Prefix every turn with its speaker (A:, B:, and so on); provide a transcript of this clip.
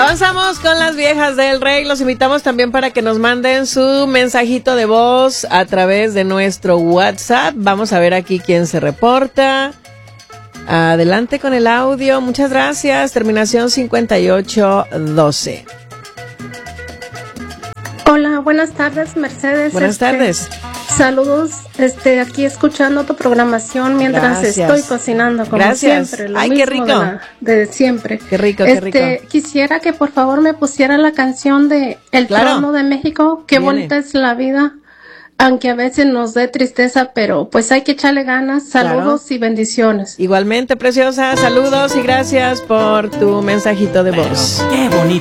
A: Avanzamos con las viejas del rey. Los invitamos también para que nos manden su mensajito de voz a través de nuestro WhatsApp. Vamos a ver aquí quién se reporta. Adelante con el audio. Muchas gracias. Terminación 5812.
B: Hola, buenas tardes, Mercedes.
A: Buenas tardes.
B: Saludos, aquí escuchando tu programación mientras estoy cocinando, como siempre. Lo mismo
A: qué rico.
B: De siempre.
A: Qué rico, qué rico.
B: Quisiera que por favor me pusiera la canción de El Trono de México. Qué bonita es la vida, aunque a veces nos dé tristeza, pero pues hay que echarle ganas. Saludos y bendiciones.
A: Igualmente, preciosa. Saludos y gracias por tu mensajito de voz.
C: Qué bonito.